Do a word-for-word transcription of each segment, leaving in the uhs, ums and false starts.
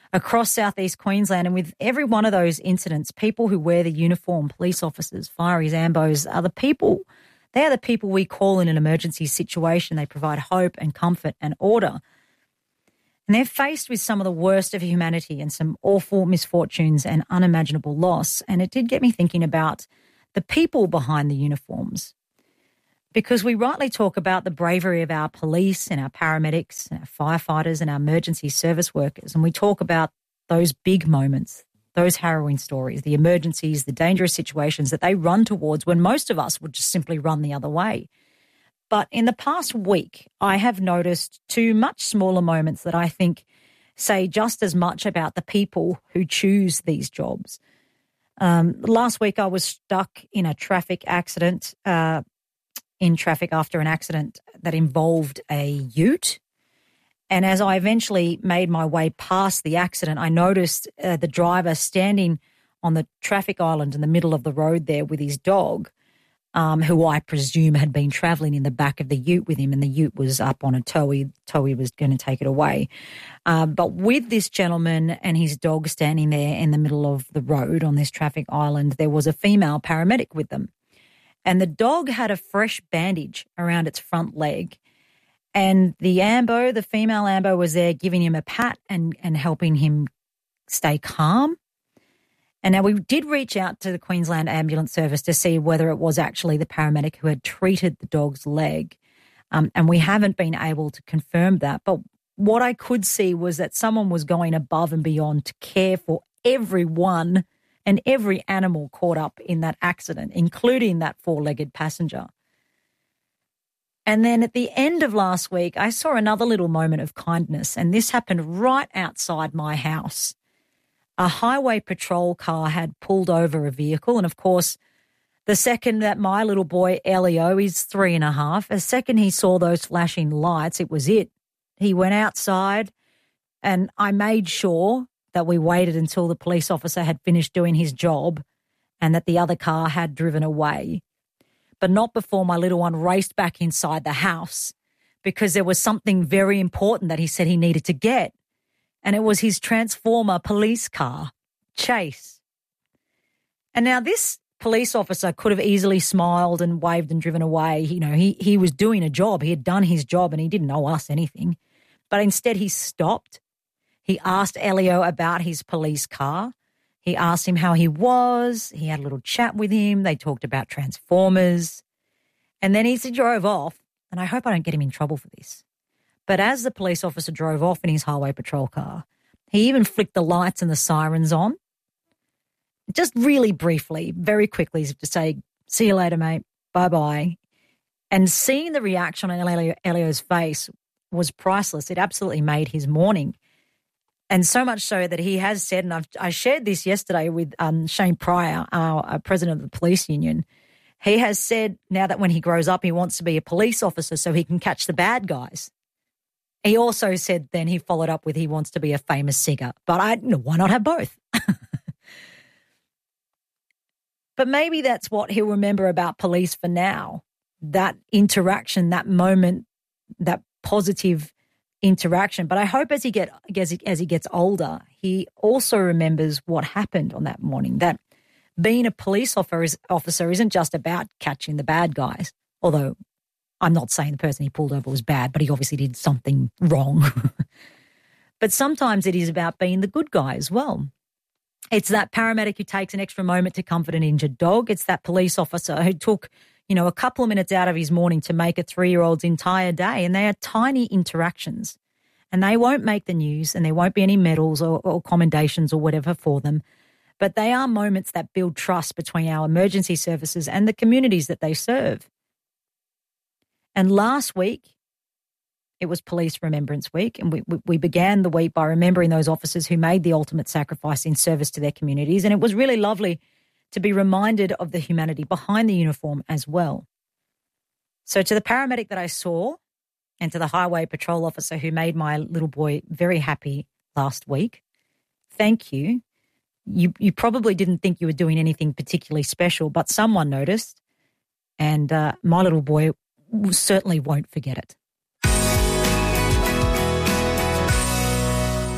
across southeast Queensland. And with every one of those incidents, people who wear the uniform, police officers, fireys, ambos, are the people, they are the people we call in an emergency situation. They provide hope and comfort and order. And they're faced with some of the worst of humanity and some awful misfortunes and unimaginable loss. And it did get me thinking about the people behind the uniforms, because we rightly talk about the bravery of our police and our paramedics and our firefighters and our emergency service workers. And we talk about those big moments, those harrowing stories, the emergencies, the dangerous situations that they run towards when most of us would just simply run the other way. But in the past week, I have noticed two much smaller moments that I think say just as much about the people who choose these jobs. Um, last week, I was stuck in a traffic accident, uh, in traffic after an accident that involved a ute. And as I eventually made my way past the accident, I noticed uh, the driver standing on the traffic island in the middle of the road there with his dog, Um, who I presume had been travelling in the back of the ute with him, and the ute was up on a towee. Towee was going to take it away. Uh, but with this gentleman and his dog standing there in the middle of the road on this traffic island, there was a female paramedic with them. And the dog had a fresh bandage around its front leg. And the ambo, the female ambo, was there giving him a pat and, and helping him stay calm. And now we did reach out to the Queensland Ambulance Service to see whether it was actually the paramedic who had treated the dog's leg. Um, and we haven't been able to confirm that. But what I could see was that someone was going above and beyond to care for everyone and every animal caught up in that accident, including that four-legged passenger. And then at the end of last week, I saw another little moment of kindness, and this happened right outside my house. A highway patrol car had pulled over a vehicle, and of course, the second that my little boy, Elio, he's three and a half, the second he saw those flashing lights, it was it. He went outside, and I made sure that we waited until the police officer had finished doing his job and that the other car had driven away, but not before my little one raced back inside the house, because there was something very important that he said he needed to get. And it was his Transformer police car, Chase. And now this police officer could have easily smiled and waved and driven away. You know, he, he was doing a job. He had done his job and he didn't owe us anything. But instead he stopped. He asked Elio about his police car. He asked him how he was. He had a little chat with him. They talked about Transformers. And then he drove off. And I hope I don't get him in trouble for this. But as the police officer drove off in his highway patrol car, he even flicked the lights and the sirens on, just really briefly, very quickly, as if to say, see you later, mate, bye-bye. And seeing the reaction on Elio, Elio's face was priceless. It absolutely made his morning. And so much so that he has said, and I've, I shared this yesterday with um, Shane Pryor, our, our president of the police union, he has said now that when he grows up, he wants to be a police officer so he can catch the bad guys. He also said then he followed up with he wants to be a famous singer. But I, why not have both? But maybe that's what he'll remember about police for now, that interaction, that moment, that positive interaction. But I hope as he, get, as he, as he gets older, he also remembers what happened on that morning, that being a police officer isn't just about catching the bad guys, although I'm not saying the person he pulled over was bad, but he obviously did something wrong. But sometimes it is about being the good guy as well. It's that paramedic who takes an extra moment to comfort an injured dog. It's that police officer who took, you know, a couple of minutes out of his morning to make a three-year-old's entire day. And they are tiny interactions. And they won't make the news, and there won't be any medals or, or commendations or whatever for them. But they are moments that build trust between our emergency services and the communities that they serve. And last week, it was Police Remembrance Week, and we, we began the week by remembering those officers who made the ultimate sacrifice in service to their communities. And it was really lovely to be reminded of the humanity behind the uniform as well. So to the paramedic that I saw and to the highway patrol officer who made my little boy very happy last week, thank you. You, you probably didn't think you were doing anything particularly special, but someone noticed, and uh, my little boy certainly won't forget it.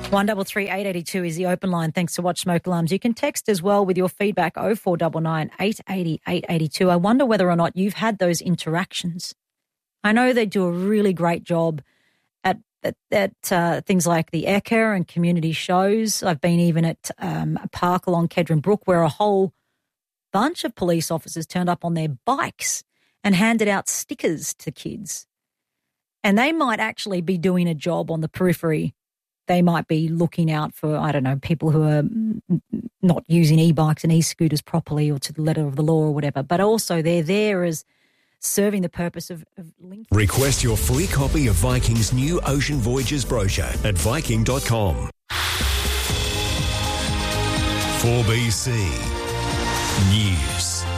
one double three eight eighty two is the open line. Thanks to Watch Smoke Alarms. You can text as well with your feedback oh four nine nine, eight eight oh, eight eight two. I wonder whether or not you've had those interactions. I know they do a really great job at at, at uh, things like the Ekka and community shows. I've been even at um, a park along Kedron Brook where a whole bunch of police officers turned up on their bikes and handed out stickers to kids. And they might actually be doing a job on the periphery. They might be looking out for, I don't know, people who are not using e-bikes and e-scooters properly or to the letter of the law or whatever. But also they're there as serving the purpose of, of linking. Request your free copy of Viking's new Ocean Voyages brochure at viking dot com. four B C News.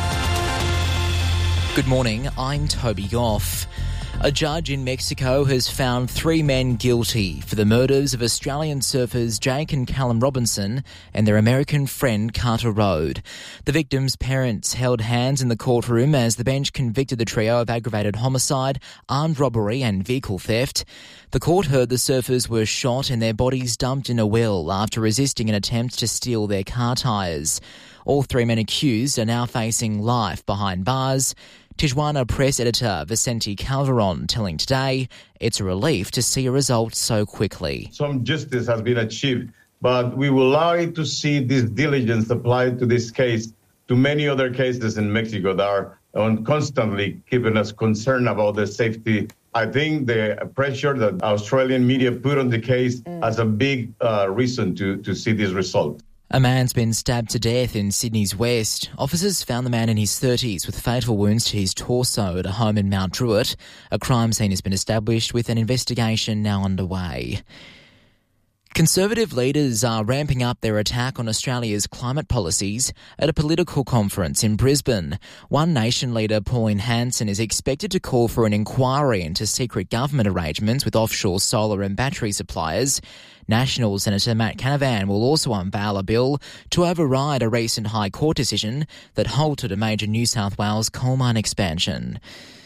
Good morning, I'm Toby Goff. A judge in Mexico has found three men guilty for the murders of Australian surfers Jake and Callum Robinson and their American friend Carter Road. The victims' parents held hands in the courtroom as the bench convicted the trio of aggravated homicide, armed robbery and vehicle theft. The court heard the surfers were shot and their bodies dumped in a well after resisting an attempt to steal their car tyres. All three men accused are now facing life behind bars. Tijuana press editor Vicente Calderon telling Today it's a relief to see a result so quickly. Some justice has been achieved, but we would like to see this diligence applied to this case, to many other cases in Mexico that are constantly keeping us concerned about the safety. I think the pressure that Australian media put on the case mm. has a big uh, reason to, to see this result. A man's been stabbed to death in Sydney's west. Officers found the man in his thirties with fatal wounds to his torso at a home in Mount Druitt. A crime scene has been established with an investigation now underway. Conservative leaders are ramping up their attack on Australia's climate policies at a political conference in Brisbane. One Nation leader, Pauline Hanson, is expected to call for an inquiry into secret government arrangements with offshore solar and battery suppliers. National Senator Matt Canavan will also unveil a bill to override a recent High Court decision that halted a major New South Wales coal mine expansion.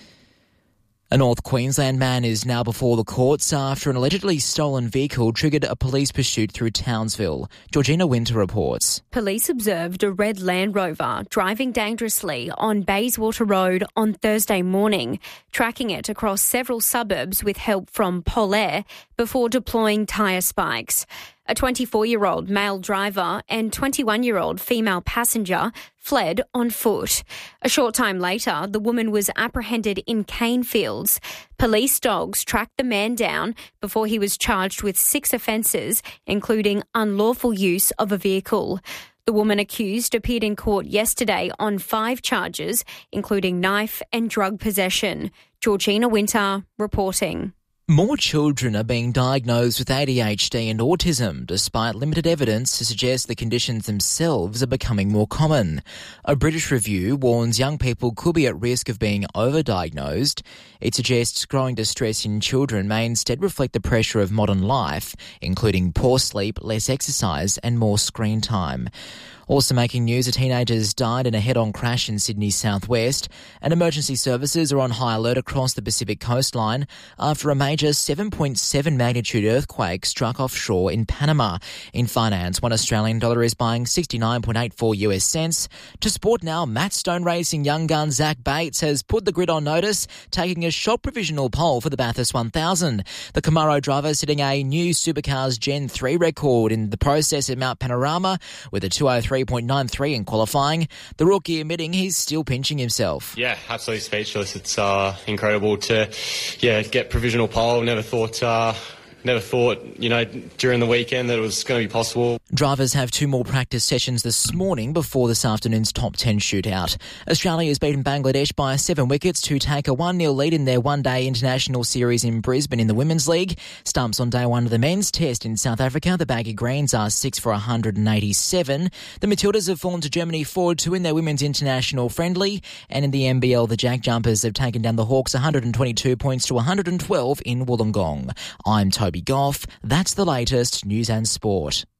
A North Queensland man is now before the courts after an allegedly stolen vehicle triggered a police pursuit through Townsville. Georgina Winter reports. Police observed a red Land Rover driving dangerously on Bayswater Road on Thursday morning, tracking it across several suburbs with help from Polair before deploying tyre spikes. A twenty-four-year-old male driver and twenty-one-year-old female passenger fled on foot. A short time later, the woman was apprehended in Canefields. Police dogs tracked the man down before he was charged with six offences, including unlawful use of a vehicle. The woman accused appeared in court yesterday on five charges, including knife and drug possession. Georgina Winter reporting. More children are being diagnosed with A D H D and autism, despite limited evidence to suggest the conditions themselves are becoming more common. A British review warns young people could be at risk of being overdiagnosed. It suggests growing distress in children may instead reflect the pressure of modern life, including poor sleep, less exercise and more screen time. Also making news, a teenager has died in a head-on crash in Sydney's southwest, and emergency services are on high alert across the Pacific coastline after a major seven point seven magnitude earthquake struck offshore in Panama. In finance, one Australian dollar is buying sixty-nine point eight four US cents. To sport now, Matt Stone Racing young gun Zach Bates has put the grid on notice, taking a short provisional pole for the Bathurst one thousand. The Camaro driver setting a new Supercars Gen three record in the process at Mount Panorama with a two oh three point nine three in qualifying. The rookie admitting he's still pinching himself. Yeah, absolutely speechless. It's uh, incredible to, yeah, get provisional pole. Never thought, uh, never thought, you know, during the weekend that it was going to be possible. Drivers have two more practice sessions this morning before this afternoon's top ten shootout. Australia has beaten Bangladesh by seven wickets to take a one nil lead in their one-day international series in Brisbane in the Women's League. Stumps on day one of the men's test in South Africa. The Baggy Greens are six for one hundred eighty-seven. The Matildas have fallen to Germany four two in their women's international friendly. And in the N B L, the Jack Jumpers have taken down the Hawks one hundred twenty-two points to one hundred twelve in Wollongong. I'm Toby Goff. That's the latest news and sport.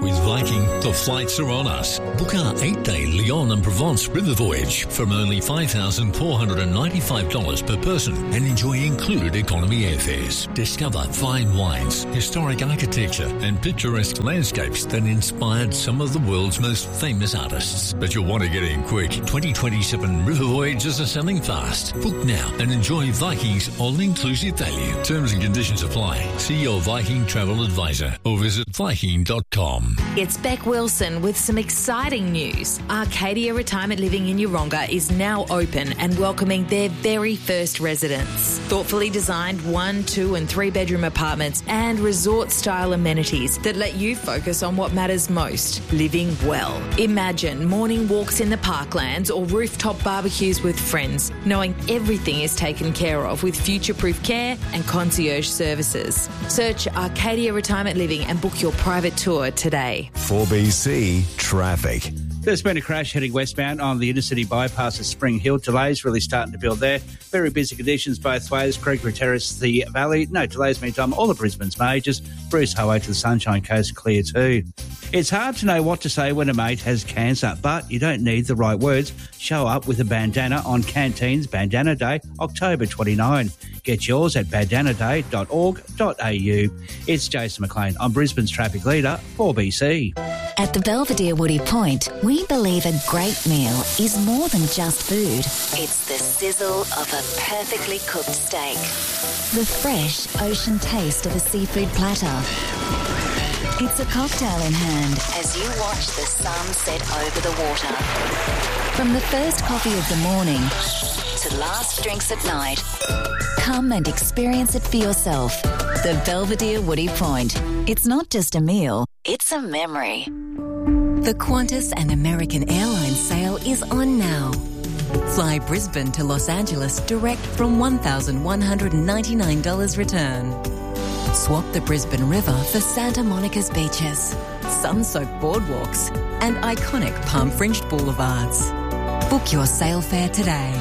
With Viking, the flights are on us. Book our eight-day Lyon and Provence river voyage from only five thousand four hundred ninety-five dollars per person and enjoy included economy airfares. Discover fine wines, historic architecture and picturesque landscapes that inspired some of the world's most famous artists. But you'll want to get in quick. twenty twenty-seven river voyages are selling fast. Book now and enjoy Viking's all-inclusive value. Terms and conditions apply. See your Viking travel advisor or visit viking dot com. It's Beck Wilson with some exciting news. Arcadia Retirement Living in Yeronga is now open and welcoming their very first residents. Thoughtfully designed one, two and three bedroom apartments and resort-style amenities that let you focus on what matters most, living well. Imagine morning walks in the parklands or rooftop barbecues with friends, knowing everything is taken care of with future-proof care and concierge services. Search Arcadia Retirement Living and book your private tour today. four B C Traffic. There's been a crash heading westbound on the intercity bypass at Spring Hill. Delays really starting to build there. Very busy conditions both ways. Gregory Terrace, the Valley. No delays meantime. All of Brisbane's majors. Bruce Highway to the Sunshine Coast clear too. It's hard to know what to say when a mate has cancer, but you don't need the right words. Show up with a bandana on Canteen's Bandana Day, October twenty-ninth. Get yours at bandana day dot org dot a u. It's Jason McLean. I'm Brisbane's traffic leader, four B C. At the Belvedere Woody Point, we believe a great meal is more than just food. It's the sizzle of a perfectly cooked steak, the fresh ocean taste of a seafood platter. It's a cocktail in hand as you watch the sun set over the water. From the first coffee of the morning to last drinks at night, come and experience it for yourself. The Belvedere Woody Point. It's not just a meal, it's a memory. The Qantas and American Airlines sale is on now. Fly Brisbane to Los Angeles direct from one thousand one hundred ninety-nine dollars return. Swap the Brisbane River for Santa Monica's beaches, sun-soaked boardwalks and iconic palm-fringed boulevards. Book your sail fare today.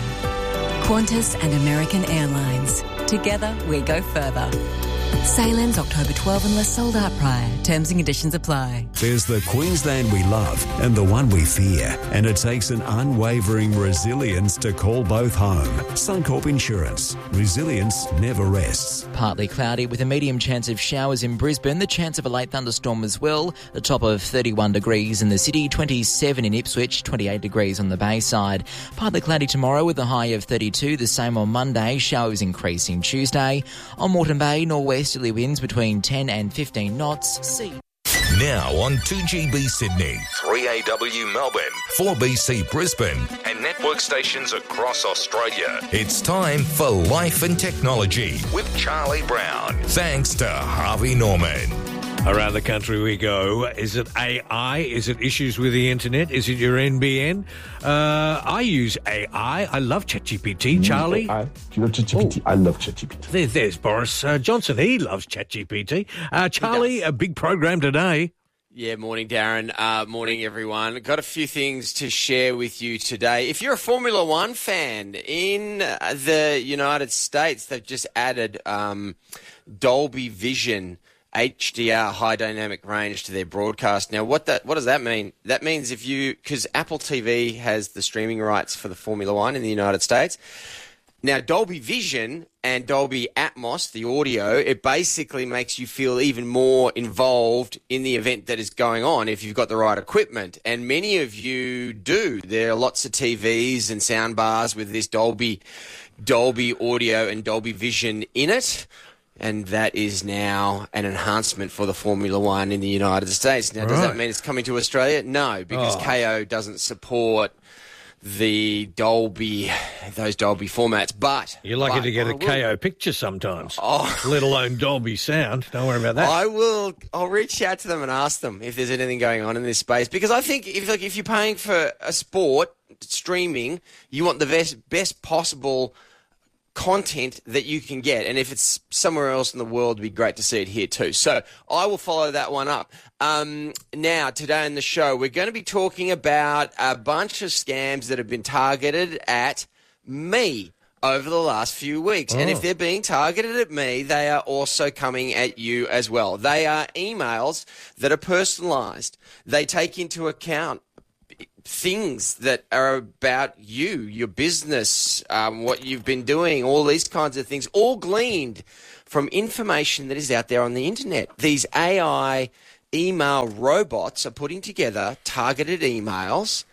Qantas and American Airlines. Together we go further. Sail ends October twelfth unless sold out prior. Terms and conditions apply. There's the Queensland we love and the one we fear, and it takes an unwavering resilience to call both home. Suncorp Insurance. Resilience never rests. Partly cloudy with a medium chance of showers in Brisbane, the chance of a late thunderstorm as well. The top of thirty-one degrees in the city, twenty-seven in Ipswich, twenty-eight degrees on the Bayside. Partly cloudy tomorrow with a high of thirty-two, the same on Monday, showers increasing Tuesday. On Moreton Bay, northwesterly winds between ten and fifteen knots. See. Now on two G B Sydney, three A W Melbourne, four B C Brisbane and network stations across Australia. It's time for Life and Technology with Charlie Brown. Thanks to Harvey Norman. Around the country we go. Is it A I? Is it issues with the internet? Is it your N B N? Uh, I use A I. I love ChatGPT. Charlie? A I. Do you love ChatGPT? Oh. I love ChatGPT. There, there's Boris uh, Johnson. He loves ChatGPT. Uh, Charlie, a big program today. Yeah, morning, Darren. Uh, morning, everyone. Got a few things to share with you today. If you're a Formula One fan in the United States, they've just added um, Dolby Vision H D R high dynamic range to their broadcast. Now, what that what does that mean? That means if you, because Apple T V has the streaming rights for the Formula One in the United States. Now, Dolby Vision and Dolby Atmos, the audio, it basically makes you feel even more involved in the event that is going on if you've got the right equipment. And many of you do. There are lots of T Vs and sound bars with this Dolby, Dolby audio and Dolby Vision in it. And that is now an enhancement for the Formula One in the United States. Now, does right. that mean it's coming to Australia? No, because oh. K O doesn't support the Dolby, those Dolby formats. But you're lucky but to get I a will, K O picture sometimes, oh. let alone Dolby sound. Don't worry about that. I will. I'll reach out to them and ask them if there's anything going on in this space, because I think if like if you're paying for a sport streaming, you want the best best possible content that you can get, and if it's somewhere else in the world, it'd be great to see it here too. So I will follow that one up. Um, now, today in the show, we're going to be talking about a bunch of scams that have been targeted at me over the last few weeks. Oh. And if they're being targeted at me, they are also coming at you as well. They are emails that are personalised. They take into account things that are about you, your business, um, what you've been doing, all these kinds of things, all gleaned from information that is out there on the internet. These A I email robots are putting together targeted emails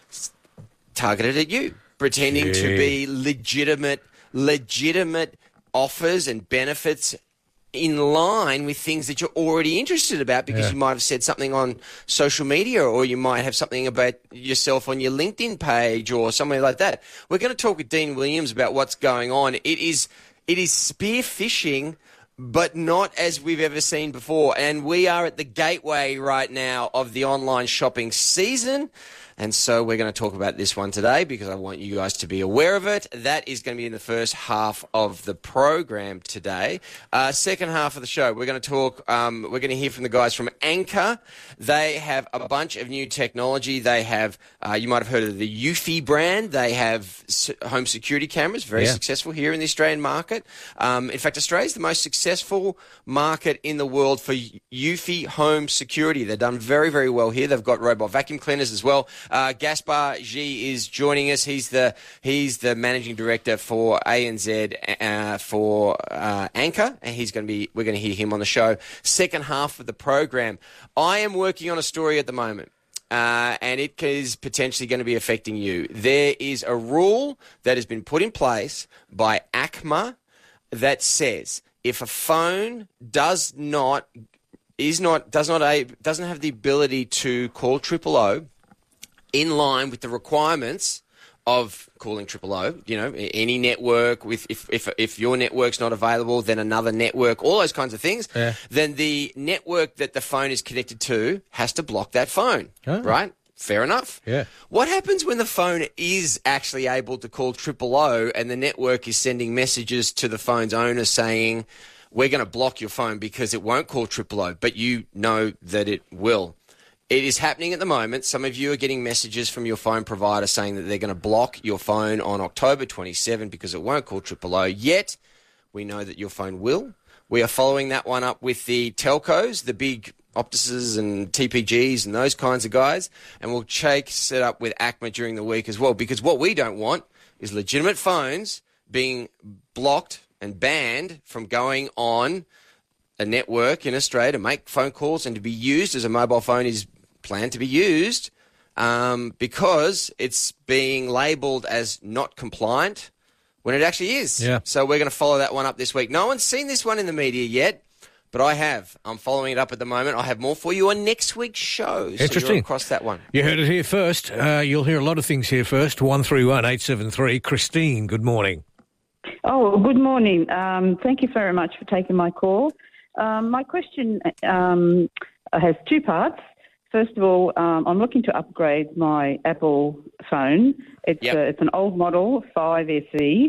targeted at you, pretending Gee. to be legitimate, legitimate offers and benefits in line with things that you're already interested about because yeah. you might have said something on social media, or you might have something about yourself on your LinkedIn page or somewhere like that. We're going to talk with Dean Williams about what's going on. It is it is spear phishing, but not as we've ever seen before. And we are at the gateway right now of the online shopping season. And so we're going to talk about this one today because I want you guys to be aware of it. That is going to be in the first half of the program today. Uh, second half of the show, we're going to talk, um, we're going to hear from the guys from Anker. They have a bunch of new technology. They have, uh, you might have heard of the Eufy brand. They have home security cameras, very yeah. successful here in the Australian market. Um, in fact, Australia is the most successful market in the world for Eufy home security. They've done very, very well here. They've got robot vacuum cleaners as well. Uh, Gaspar G is joining us. He's the he's the managing director for A N Z uh, for uh, Anker, and he's going to be. We're going to hear him on the show. Second half of the program. I am working on a story at the moment, uh, and it is potentially going to be affecting you. There is a rule that has been put in place by A C M A that says if a phone does not is not does not a doesn't have the ability to call triple O. in line with the requirements of calling triple O, you know, any network, with if, if if your network's not available, then another network, all those kinds of things, yeah. then the network that the phone is connected to has to block that phone, oh. right? Fair enough. Yeah. What happens when the phone is actually able to call triple O and the network is sending messages to the phone's owner saying, we're going to block your phone because it won't call triple O, but you know that it will? It is happening at the moment. Some of you are getting messages from your phone provider saying that they're going to block your phone on October twenty-seventh because it won't call triple O. Yet, we know that your phone will. We are following that one up with the telcos, the big Optuses and T P Gs and those kinds of guys. And we'll check set up with A C M A during the week as well, because what we don't want is legitimate phones being blocked and banned from going on a network in Australia to make phone calls and to be used as a mobile phone is planned to be used um, because it's being labelled as not compliant when it actually is. Yeah. So we're going to follow that one up this week. No one's seen this one in the media yet, but I have. I'm following it up at the moment. I'll have more for you on next week's show. Interesting. So you're across that one. You heard it here first. Uh, you'll hear a lot of things here first. one three one eight seven three. Christine, good morning. Oh, good morning. Um, thank you very much for taking my call. Um, my question um, has two parts. First of all, um, I'm looking to upgrade my Apple phone. It's yep. a, it's an old model, five S E,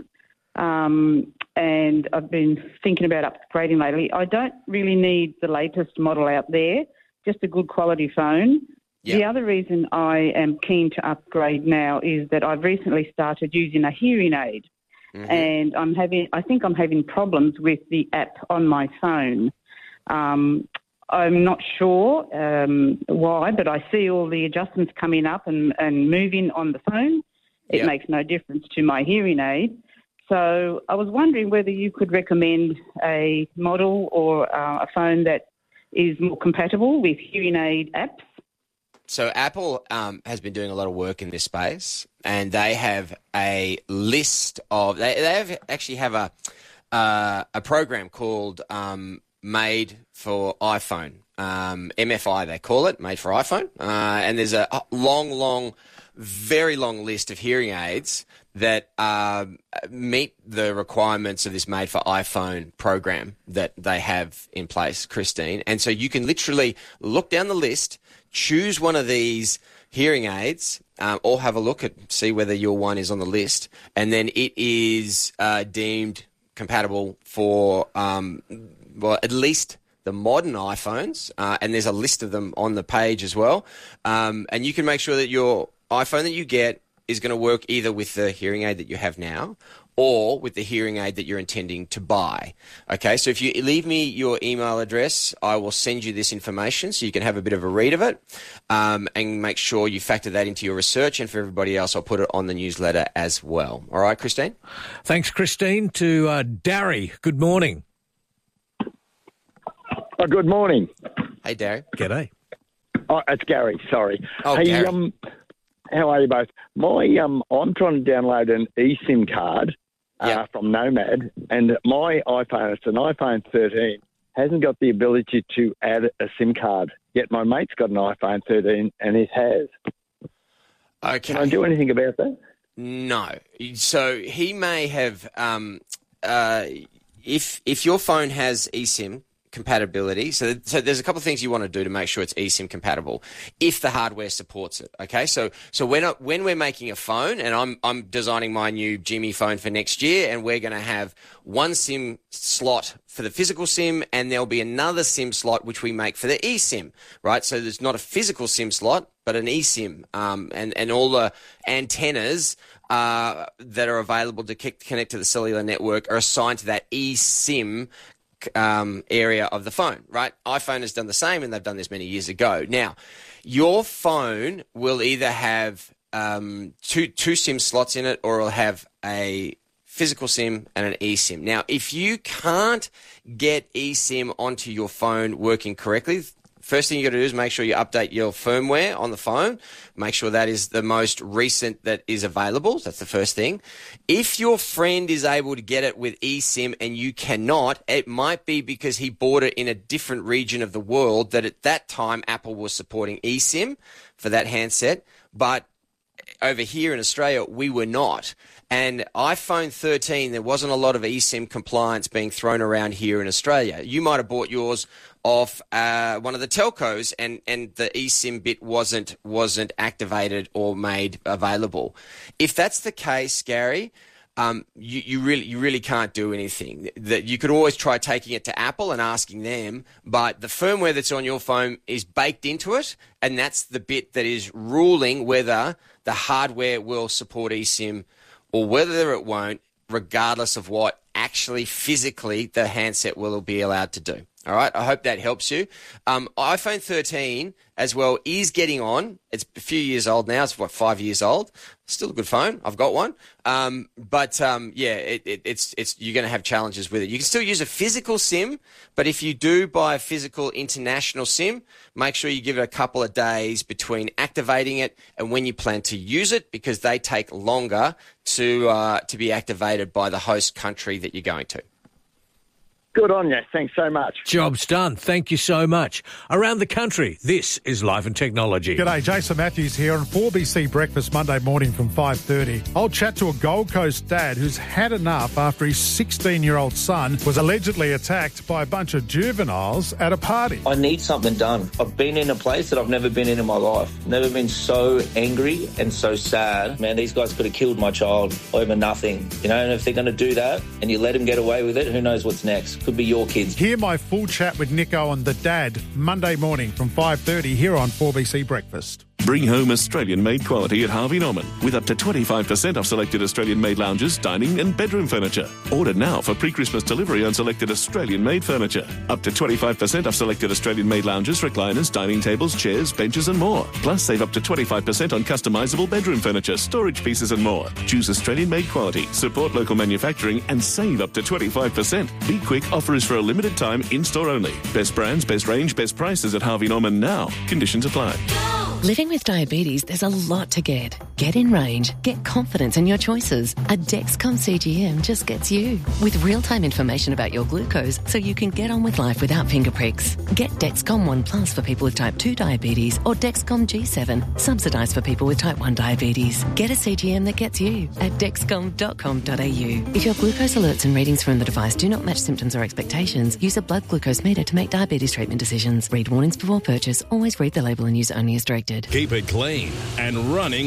um, and I've been thinking about upgrading lately. I don't really need the latest model out there, just a good quality phone. Yep. The other reason I am keen to upgrade now is that I've recently started using a hearing aid, mm-hmm. and I'm having I think I'm having problems with the app on my phone. Um, I'm not sure um, why, but I see all the adjustments coming up and, and moving on the phone. It yep. makes no difference to my hearing aid. So I was wondering whether you could recommend a model or uh, a phone that is more compatible with hearing aid apps. So Apple um, has been doing a lot of work in this space, and they have a list of they, they have actually have a uh, a program called um, Made for iPhone, um, M F I they call it, Made for iPhone, uh, and there's a long, long, very long list of hearing aids that uh, meet the requirements of this Made for iPhone program that they have in place, Christine. And so you can literally look down the list, choose one of these hearing aids, um, or have a look at, see whether your one is on the list, and then it is uh, deemed compatible for, um, well, at least the modern iPhones, uh, and there's a list of them on the page as well. Um, and you can make sure that your iPhone that you get is going to work either with the hearing aid that you have now or with the hearing aid that you're intending to buy. Okay, so if you leave me your email address, I will send you this information so you can have a bit of a read of it, um, and make sure you factor that into your research. And for everybody else, I'll put it on the newsletter as well. All right, Christine? Thanks, Christine. To uh, Darry, good morning. Oh, good morning. Hey, Darry. G'day. Oh, it's Gary, sorry. Oh, hey, Gary. um, how are you both? My, um, I'm trying to download an eSIM card uh, Yep. from Nomad, and my iPhone, it's an iPhone thirteen, hasn't got the ability to add a SIM card. Yet my mate's got an iPhone thirteen, and it has. Okay. Can I do anything about that? No. So he may have, um, uh, if if your phone has eSIM compatibility, so, so there's a couple of things you want to do to make sure it's eSIM compatible, if the hardware supports it. Okay, so so when I, when we're making a phone, and I'm I'm designing my new Jimmy phone for next year, and we're going to have one SIM slot for the physical SIM, and there'll be another SIM slot which we make for the eSIM, right? So there's not a physical SIM slot, but an eSIM, um, and and all the antennas uh, that are available to connect to the cellular network are assigned to that eSIM um, area of the phone, right? iPhone has done the same, and they've done this many years ago. Now, your phone will either have um, two two SIM slots in it, or it'll have a physical SIM and an eSIM. Now, if you can't get eSIM onto your phone working correctly, first thing you got to do is make sure you update your firmware on the phone. Make sure that is the most recent that is available. That's the first thing. If your friend is able to get it with eSIM and you cannot, it might be because he bought it in a different region of the world, that at that time Apple was supporting eSIM for that handset, but over here in Australia, we were not. And iPhone thirteen, there wasn't a lot of eSIM compliance being thrown around here in Australia. You might have bought yours off uh, one of the telcos, and, and the eSIM bit wasn't wasn't activated or made available. If that's the case, Gary, um, you, you really you really can't do anything. That you could always try taking it to Apple and asking them, but the firmware that's on your phone is baked into it, and that's the bit that is ruling whether the hardware will support eSIM or whether it won't, regardless of what actually physically the handset will be allowed to do. All right, I hope that helps you. Um, iPhone thirteen as well is getting on. It's a few years old now. It's, what, five years old? Still a good phone. I've got one. Um, but, um, yeah, it, it, it's it's you're going to have challenges with it. You can still use a physical SIM, but if you do buy a physical international SIM, make sure you give it a couple of days between activating it and when you plan to use it, because they take longer to uh, to be activated by the host country that you're going to. Good on you. Thanks so much. Job's done. Thank you so much. Around the country, this is Life and Technology. G'day, Jason Matthews here on four B C Breakfast Monday morning from five thirty. I'll chat to a Gold Coast dad who's had enough after his sixteen-year-old son was allegedly attacked by a bunch of juveniles at a party. I need something done. I've been in a place that I've never been in in my life. Never been so angry and so sad. Man, these guys could have killed my child over nothing. You know, and if they're going to do that and you let them get away with it, who knows what's next? Could be your kids. Hear my full chat with Nico and the dad Monday morning from five thirty here on four B C Breakfast. Bring home Australian-made quality at Harvey Norman with up to twenty-five percent off selected Australian-made lounges, dining and bedroom furniture. Order now for pre-Christmas delivery on selected Australian-made furniture. Up to twenty-five percent off selected Australian-made lounges, recliners, dining tables, chairs, benches and more. Plus, save up to twenty-five percent on customisable bedroom furniture, storage pieces and more. Choose Australian-made quality, support local manufacturing and save up to twenty-five percent. Be quick, offer is for a limited time, in-store only. Best brands, best range, best prices at Harvey Norman now. Conditions apply. Living with diabetes, there's a lot to get. Get in range. Get confidence in your choices. A Dexcom C G M just gets you. With real-time information about your glucose so you can get on with life without finger pricks. Get Dexcom One Plus for people with type two diabetes or Dexcom G seven, subsidised for people with type one diabetes. Get a C G M that gets you at dexcom dot com dot a u. If your glucose alerts and readings from the device do not match symptoms or expectations, use a blood glucose meter to make diabetes treatment decisions. Read warnings before purchase. Always read the label and use only as directed. Keep it clean and running like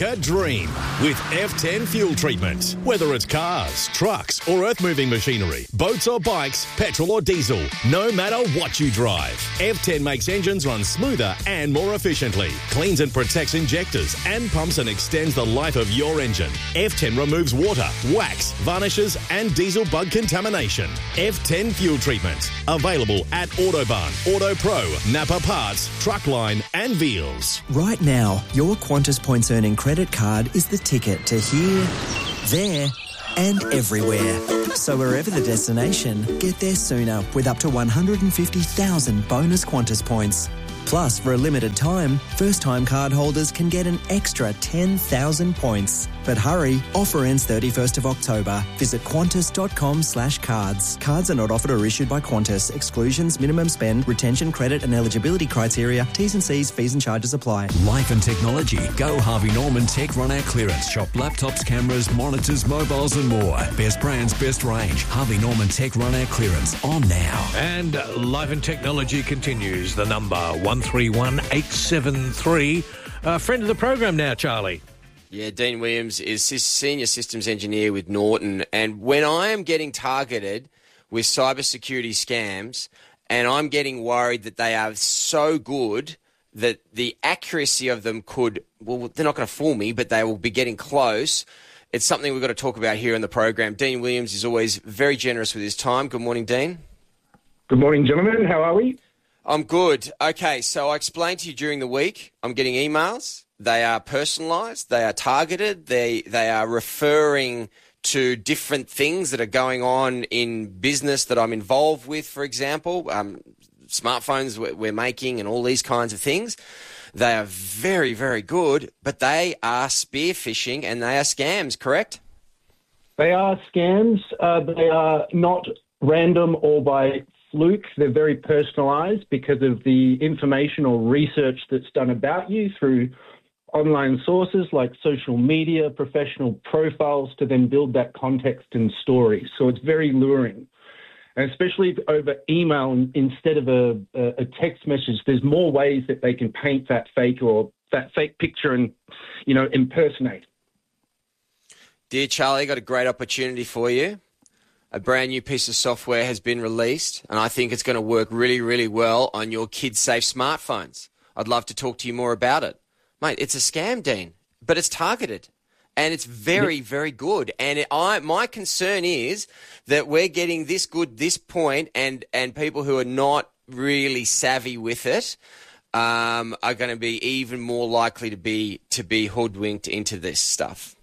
a dream with F ten fuel treatment. Whether it's cars, trucks or earth-moving machinery, boats or bikes, petrol or diesel, no matter what you drive, F ten makes engines run smoother and more efficiently, cleans and protects injectors and pumps and extends the life of your engine. F ten removes water, wax, varnishes and diesel bug contamination. F ten fuel treatment. Available at Autobahn, Auto Pro, Napa Parts, Truckline and Veals. Right now, your Qantas Points Earning credit card is the ticket to here, there and everywhere. So wherever the destination, get there sooner with up to one hundred fifty thousand bonus Qantas points. Plus, for a limited time, first-time card holders can get an extra ten thousand points. But hurry, offer ends thirty-first of October. Visit qantas.com slash cards. Cards are not offered or issued by Qantas. Exclusions, minimum spend, retention, credit and eligibility criteria, T's and C's, fees and charges apply. Life and technology. Go Harvey Norman Tech Run Out Clearance. Shop laptops, cameras, monitors, mobiles and more. Best brands, best range. Harvey Norman Tech Run Out Clearance. On now. And Life and Technology continues. The number one three one eight seven three. Uh, friend of the program now, Charlie. Yeah, Dean Williams is Senior Systems Engineer with Norton. And when I am getting targeted with cybersecurity scams and I'm getting worried that they are so good that the accuracy of them could, well, they're not going to fool me, but they will be getting close. It's something we've got to talk about here in the program. Dean Williams is always very generous with his time. Good morning, Dean. Good morning, gentlemen. How are we? I'm good. Okay, so I explained to you during the week, I'm getting emails. They are personalised. They are targeted. They they are referring to different things that are going on in business that I'm involved with, for example, um, smartphones we're making and all these kinds of things. They are very, very good, but they are spear phishing and they are scams, correct? They are scams. Uh, they are not random or by fluke. They're very personalised because of the information or research that's done about you through online sources like social media, professional profiles to then build that context and story. So it's very luring. And especially over email instead of a, a text message, there's more ways that they can paint that fake or that fake picture and, you know, impersonate. Dear Charlie, got a great opportunity for you. A brand new piece of software has been released, and I think it's going to work really, really well on your kids-safe smartphones. I'd love to talk to you more about it. Mate, it's a scam, Dean, but it's targeted, and it's very, very good. And it, I, my concern is that we're getting this good, this point, and, and people who are not really savvy with it um, are going to be even more likely to be to be hoodwinked into this stuff.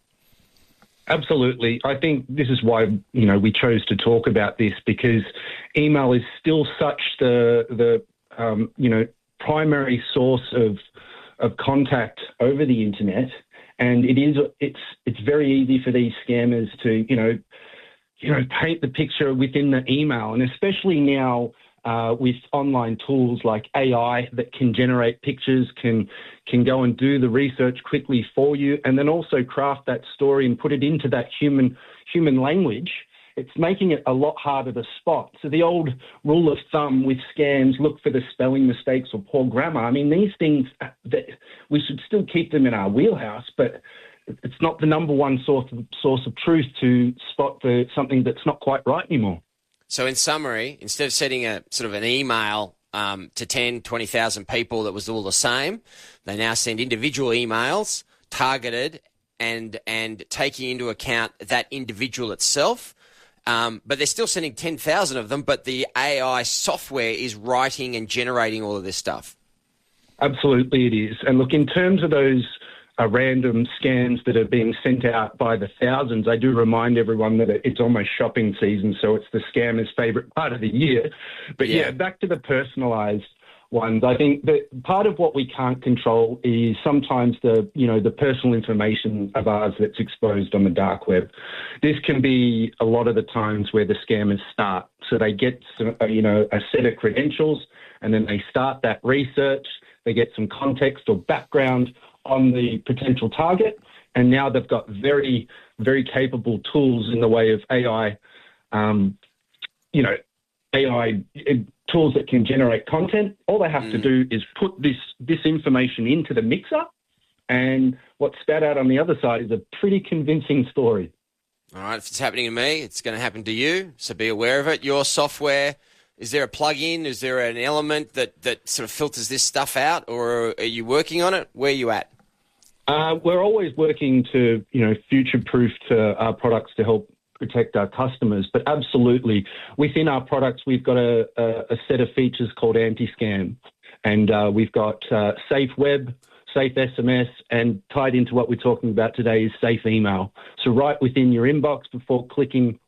Absolutely. I think this is why, you know, we chose to talk about this, because email is still such the, the um, you know, primary source of of contact over the internet, and it is it's it's very easy for these scammers to, you know, you know, paint the picture within the email, and especially now uh, with online tools like A I that can generate pictures, can can go and do the research quickly for you, and then also craft that story and put it into that human human language. It's making it a lot harder to spot. So the old rule of thumb with scams, look for the spelling mistakes or poor grammar. I mean, these things, that we should still keep them in our wheelhouse, but it's not the number one source of, source of truth to spot the, something that's not quite right anymore. So in summary, instead of sending a sort of an email um, to ten, twenty thousand people that was all the same, they now send individual emails targeted and and taking into account that individual itself. Um, but they're still sending ten thousand of them, but the A I software is writing and generating all of this stuff. Absolutely it is. And look, in terms of those uh, random scams that are being sent out by the thousands, I do remind everyone that it's almost shopping season, so it's the scammer's favourite part of the year. But yeah, yeah back to the personalised ones. I think that part of what we can't control is sometimes the, you know, the personal information of ours that's exposed on the dark web. This can be a lot of the times where the scammers start. So they get, some, you know, a set of credentials, and then they start that research. They get some context or background on the potential target, and now they've got very, very capable tools in the way of A I, um, you know, A I tools that can generate content. All they have mm. to do is put this this information into the mixer, And what spat out on the other side is a pretty convincing story. All right, if it's happening to me, it's going to happen to you, so be aware of it. Your software, is there a plug-in? Is there an element that, that sort of filters this stuff out, or are you working on it? Where are you at? Uh, we're always working to, you know, future-proof to our products to help protect our customers. But absolutely, within our products, we've got a, a, a set of features called anti-scam. And uh, we've got uh, Safe Web, Safe S M S, and tied into what we're talking about today is Safe Email. So right within your inbox, before clicking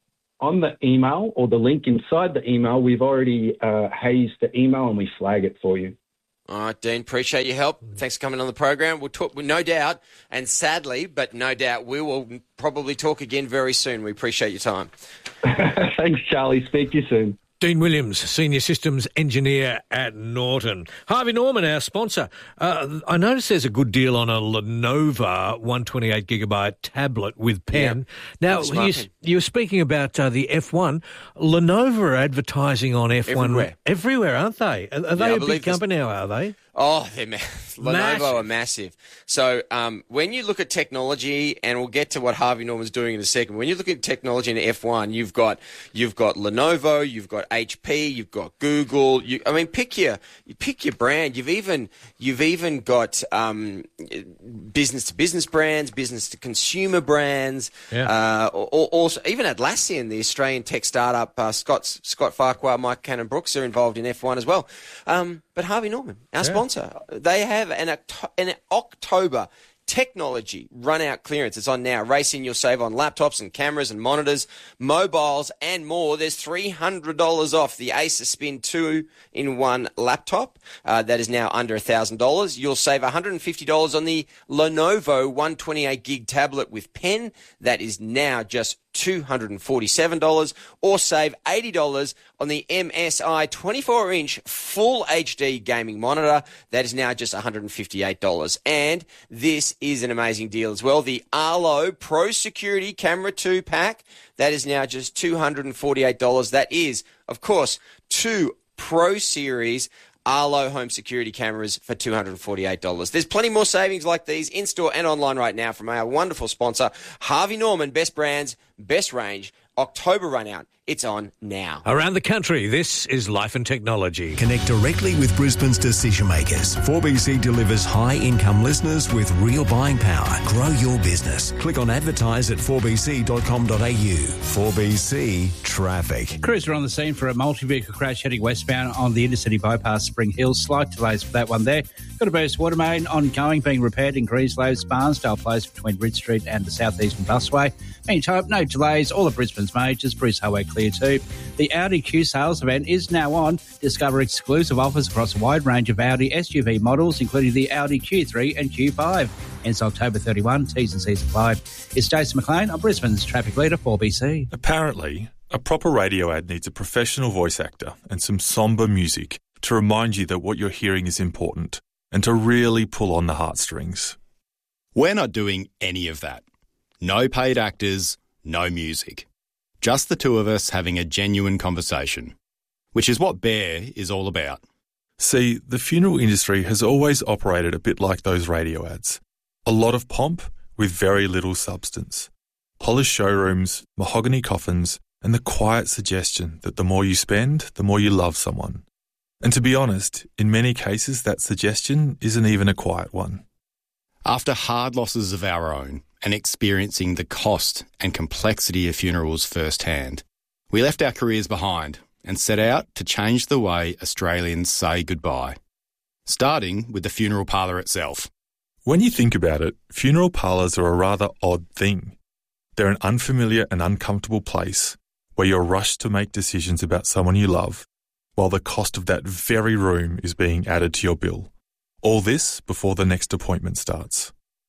on the email or the link inside the email, we've already uh, hazed the email and we flag it for you. All right, Dean, appreciate your help. Thanks for coming on the program. We'll talk, no doubt, and sadly, but no doubt, we will probably talk again very soon. We appreciate your time. Thanks, Charlie. Speak to you soon. Dean Williams, Senior Systems Engineer at Norton. Harvey Norman, our sponsor. Uh, I noticed there's a good deal on a Lenovo one twenty-eight gigabyte tablet with pen. Yep. Now, you, you were speaking about uh, the F one. Lenovo are advertising on F one everywhere, everywhere aren't they? Are, are yeah, they I a big company now, are they? Oh, they're ma- Lenovo massive. are massive. So um, when you look at technology, and we'll get to what Harvey Norman's doing in a second. When you look at technology in F one, you've got you've got Lenovo, you've got H P, you've got Google. You, I mean, pick your you pick your brand. You've even you've even got um, business to business brands, business to consumer brands. Yeah. Uh, or, also, even Atlassian, the Australian tech startup, uh, Scott Scott Farquhar, Mike Cannon Brooks are involved in F one as well. Um, but Harvey Norman, our Yeah. sponsor, they have an, Octo- an October technology run-out clearance. It's on now. Racing, you'll save on laptops and cameras and monitors, mobiles and more. There's three hundred dollars off the Acer Spin two in one laptop. Uh, that is now under one thousand dollars. You'll save one hundred fifty dollars on the Lenovo one twenty-eight gig tablet with pen. That is now just two hundred forty-seven dollars, or save eighty dollars on the M S I twenty-four inch full H D gaming monitor. That is now just one hundred fifty-eight dollars. And this is an amazing deal as well. The Arlo Pro Security Camera two pack, that is now just two hundred forty-eight dollars. That is, of course, two Pro Series Arlo home security cameras for two hundred forty-eight dollars. There's plenty more savings like these in-store and online right now from our wonderful sponsor, Harvey Norman. Best brands, best range. October run out. It's on now. Around the country, this is Life and Technology. Connect directly with Brisbane's decision makers. four B C delivers high-income listeners with real buying power. Grow your business. Click on advertise at four b c dot com dot a u. four B C Traffic. Crews are on the scene for a multi-vehicle crash heading westbound on the intercity bypass Spring Hill. Slight delays for that one there. Got a burst water main ongoing, being repaired in Grieslow, Barnsdale Place between Ridge Street and the South Eastern Busway. Meantime, no delays. All of Brisbane's majors. Bruce Highway clear too. The Audi Q sales event is now on. Discover exclusive offers across a wide range of Audi S U V models, including the Audi Q three and Q five. Ends October thirty-first. T's and C's apply. It's Jason McLean on Brisbane's Traffic Leader four B C. Apparently, a proper radio ad needs a professional voice actor and some sombre music to remind you that what you're hearing is important and to really pull on the heartstrings. We're not doing any of that. No paid actors, no music. Just the two of us having a genuine conversation, which is what Bear is all about. See, the funeral industry has always operated a bit like those radio ads. A lot of pomp with very little substance. Polished showrooms, mahogany coffins, and the quiet suggestion that the more you spend, the more you love someone. And to be honest, in many cases that suggestion isn't even a quiet one. After hard losses of our own and experiencing the cost and complexity of funerals firsthand, we left our careers behind and set out to change the way Australians say goodbye, starting with the funeral parlour itself. When you think about it, funeral parlours are a rather odd thing. They're an unfamiliar and uncomfortable place where you're rushed to make decisions about someone you love, while the cost of that very room is being added to your bill. All this before the next appointment starts.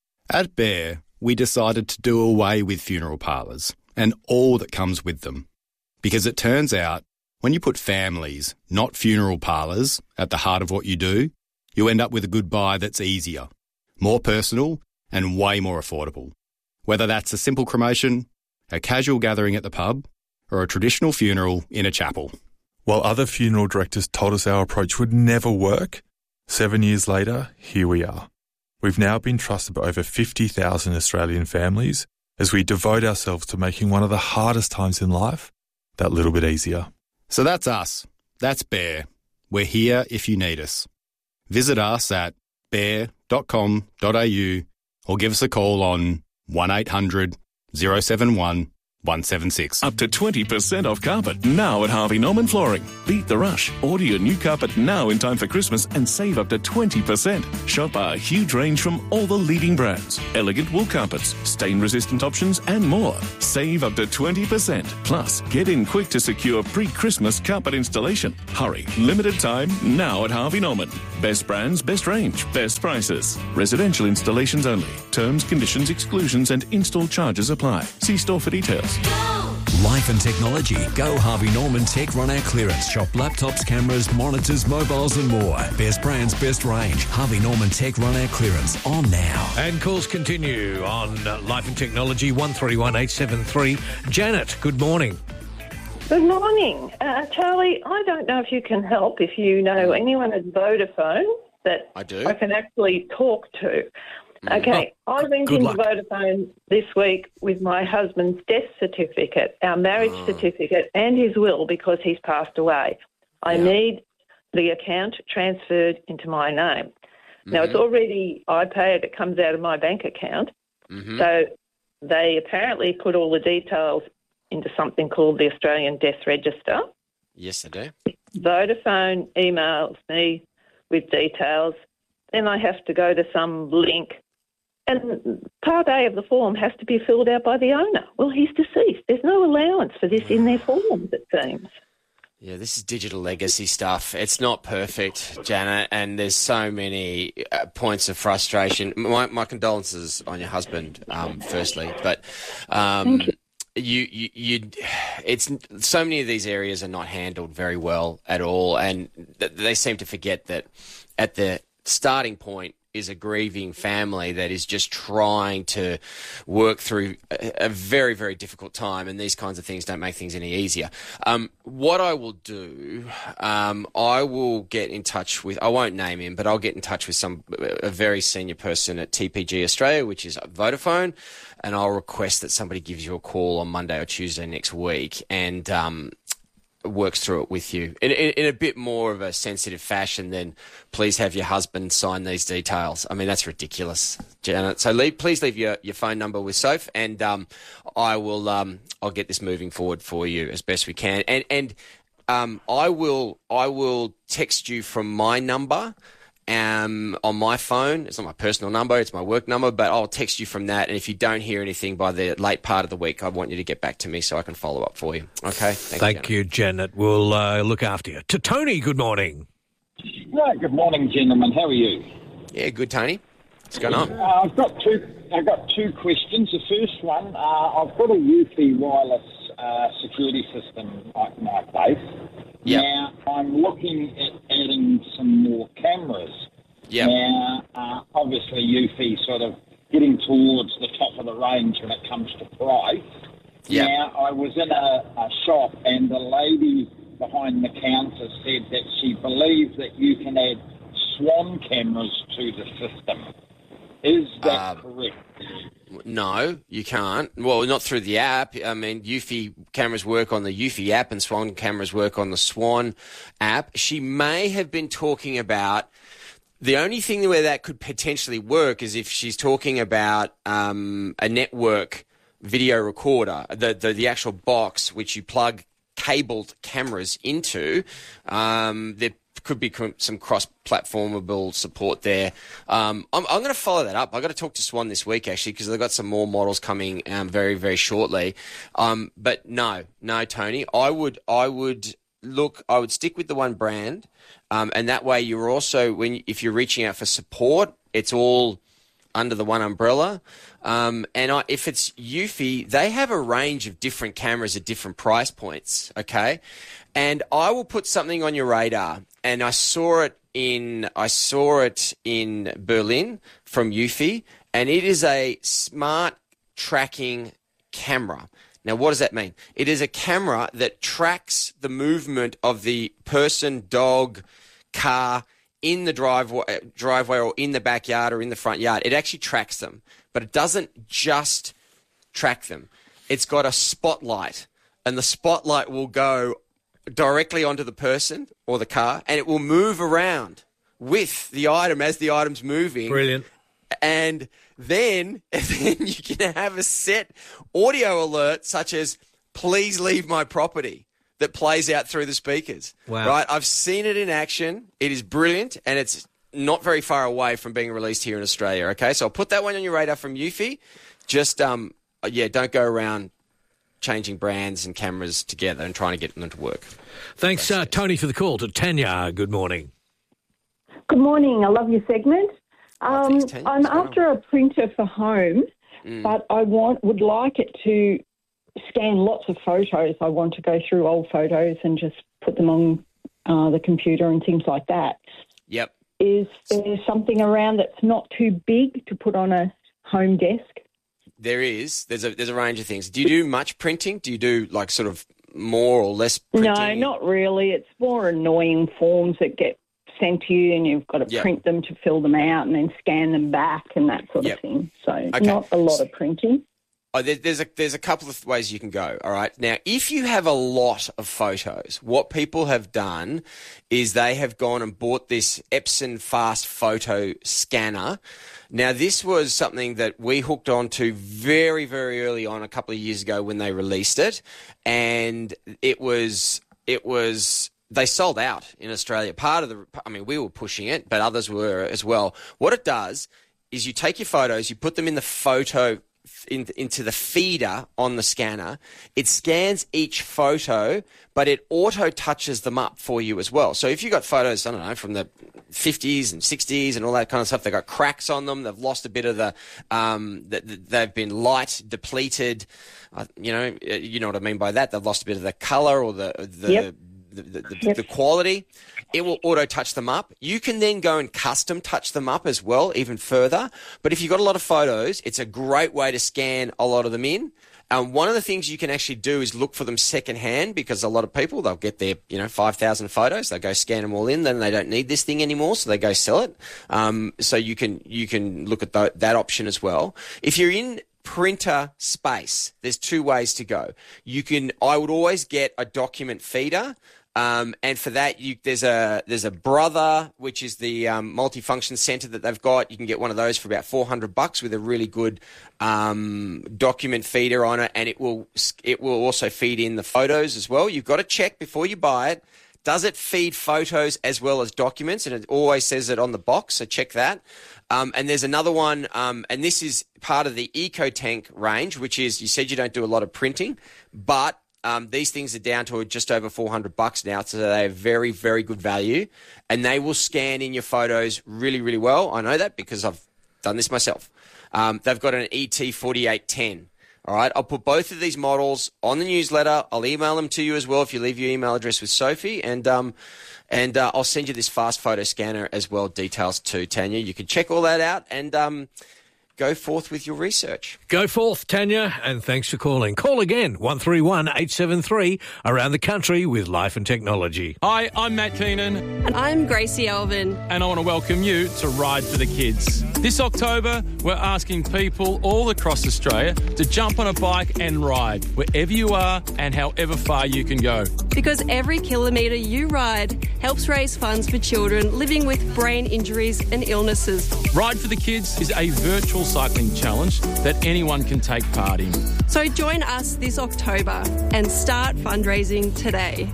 At Bear, we decided to do away with funeral parlours and all that comes with them. Because it turns out, when you put families, not funeral parlours, at the heart of what you do, you end up with a goodbye that's easier, more personal, and way more affordable. Whether that's a simple cremation, a casual gathering at the pub, or a traditional funeral in a chapel. While other funeral directors told us our approach would never work, seven years later, here we are. we've now been trusted by over fifty thousand Australian families as we devote ourselves to making one of the hardest times in life that little bit easier. So that's us. That's Bear. We're here if you need us. Visit us at bear dot com dot a u or give us a call on one eight hundred oh seven one one seven six. Up to twenty percent off carpet now at Harvey Norman Flooring. Beat the rush. Order your new carpet now in time for Christmas and save up to twenty percent. Shop our huge range from all the leading brands. Elegant wool carpets, stain-resistant options and more. Save up to twenty percent. Plus, get in quick to secure pre-Christmas carpet installation. Hurry. Limited time now at Harvey Norman. Best brands, best range, best prices. Residential installations only. Terms, conditions, exclusions and install charges apply. See store for details. Life and technology. Go Harvey Norman Tech Run Out Clearance. Shop laptops, cameras, monitors, mobiles and more. Best brands, best range. Harvey Norman Tech Run Out Clearance. On now. And calls continue on uh, Life and Technology, one three one eight seven three. Janet, good morning. Good morning. Uh, Charlie, I don't know if you can help, if you know anyone at Vodafone that I do. I can actually talk to. Okay, Oh, I went good into luck. Vodafone this week with my husband's death certificate, our marriage Oh. certificate, and his will because he's passed away. I need the account transferred into my name. Now, it's Mhm. already, I pay it, it comes out of my bank account. Mhm. So they apparently put all the details into something called the Australian Death Register. Yes, I do. Vodafone emails me with details. Then I have to go to some link. And part A of the form has to be filled out by the owner. Well, he's deceased. There's no allowance for this in their forms, it seems. Yeah, this is digital legacy stuff. It's not perfect, Janet, and there's so many uh, points of frustration. My, my condolences on your husband, um, firstly, but um, you, you, you, it's so many of these areas are not handled very well at all, and th- they seem to forget that at the starting point is a grieving family that is just trying to work through a, a very, very difficult time, and these kinds of things don't make things any easier. Um, what I will do, um, I will get in touch with, I won't name him, but I'll get in touch with some a very senior person at T P G Australia, which is Vodafone, and I'll request that somebody gives you a call on Monday or Tuesday next week and um, works through it with you in, in, in a bit more of a sensitive fashion than please have your husband sign these details. I mean, that's ridiculous, Janet. So leave, please leave your, your phone number with Soph, and um, I will um, I'll get this moving forward for you as best we can. And and um, I will I will text you from my number. Um, on my phone. It's not my personal number, it's my work number, but I'll text you from that. And if you don't hear anything by the late part of the week, I want you to get back to me so I can follow up for you. Okay? Thank, Thank you, Janet. We'll uh, look after you. To Tony, good morning. Right, good morning, gentlemen. How are you? Yeah, good, Tony. What's going on? Uh, I've got two. I've got two questions. The first one, uh, I've got a Eufy wireless uh, security system at my place. Yep. Now I'm looking at adding some more cameras. Yep. Now, uh, obviously, Eufy sort of getting towards the top of the range when it comes to price. Yep. Now, I was in a, a shop and the lady behind the counter said that she believes that you can add Swan cameras to the system. Is that Uh, correct? No, you can't. Well, not through the app. I mean, Eufy cameras work on the Eufy app and Swan cameras work on the Swan app. She may have been talking about the only thing where that could potentially work is if she's talking about um, a network video recorder, the, the the actual box which you plug cabled cameras into. Um, there could be some cross-platformable support there. Um, I'm, I'm going to follow that up. I've got to talk to Swan this week, actually, because they've got some more models coming um, very, very shortly. Um, but no, no, Tony, I would, I would look, I would stick with the one brand, um, and that way you're also, when if you're reaching out for support, it's all under the one umbrella. Um, and I, if it's Eufy, they have a range of different cameras at different price points, okay? And I will put something on your radar. And I saw it in I saw it in Berlin from Eufy, and it is a smart tracking camera. Now, what does that mean? It is a camera that tracks the movement of the person, dog, car in the driveway, driveway or in the backyard or in the front yard, it actually tracks them. But it doesn't just track them. It's got a spotlight, and the spotlight will go directly onto the person or the car, and it will move around with the item as the item's moving. Brilliant. And then, and then you can have a set audio alert such as, please leave my property, that plays out through the speakers. Wow. Right? I've seen it in action. It is brilliant, and it's not very far away from being released here in Australia. Okay, so I'll put that one on your radar from Eufy. Just, um, yeah, don't go around changing brands and cameras together and trying to get them to work. Thanks, uh, Tony, for the call. To Tanya, good morning. Good morning. I love your segment. Um, thanks, Tanya. I'm after a printer for home, Mm. but I want would like it to scan lots of photos. I want to go through old photos and just put them on uh, the computer and things like that. Yep. Is there something around that's not too big to put on a home desk? There is. There's a there's a range of things. Do you do much printing? Do you do like sort of more or less printing? No, not really. It's more annoying forms that get sent to you and you've got to Yep. print them to fill them out and then scan them back and that sort Yep. of thing. So Okay. not a lot of printing. Oh, there, there's a there's a couple of ways you can go. All right. Now, if you have a lot of photos, what people have done is they have gone and bought this Epson Fast Photo Scanner. Now, this was something that we hooked onto very, very early on, a couple of years ago when they released it, and it was it was. They sold out in Australia. Part of the, I mean, we were pushing it, but others were as well. What it does is you take your photos, you put them in the photo, in, into the feeder on the scanner. It scans each photo, but it auto touches them up for you as well. So if you've got photos, I don't know, from the fifties and sixties and all that kind of stuff, they've got cracks on them, they've lost a bit of the, um, the, the they've been light depleted. Uh, you know, you know what I mean by that. They've lost a bit of the color or the, the, Yep. The, the, the, Yep. the quality, it will auto touch them up. You can then go and custom touch them up as well, even further. But if you've got a lot of photos, it's a great way to scan a lot of them in. And one of the things you can actually do is look for them secondhand, because a lot of people, they'll get their, you know, five thousand photos, they'll go scan them all in, then they don't need this thing anymore, so they go sell it. Um, so you can, you can look at th- that option as well. If you're in printer space, there's two ways to go. You can, I would always get a document feeder. Um, and for that, you, there's a there's a Brother, which is the um, multifunction center that they've got. You can get one of those for about four hundred bucks with a really good um, document feeder on it, and it will it will also feed in the photos as well. You've got to check before you buy it. Does it feed photos as well as documents? And it always says it on the box, so check that. Um, and there's another one, um, and this is part of the EcoTank range, which is, you said you don't do a lot of printing, but Um, these things are down to just over four hundred bucks now, so they have very, very good value, and they will scan in your photos really, really well. I know that because I've done this myself. Um, they've got an E T forty-eight ten. All right, I'll put both of these models on the newsletter. I'll email them to you as well if you leave your email address with Sophie, and um, and uh, I'll send you this fast photo scanner as well, details too, Tanya. You can check all that out and um, go forth with your research. Go forth, Tanya, and thanks for calling. Call again, one three one, eight seven three, around the country with Life and Technology. Hi, I'm Matt Keenan. And I'm Gracie Elvin. And I want to welcome you to Ride for the Kids. This October, we're asking people all across Australia to jump on a bike and ride wherever you are and however far you can go. Because every kilometre you ride helps raise funds for children living with brain injuries and illnesses. Ride for the Kids is a virtual cycling challenge that anyone can take part in. So join us this October and start fundraising today.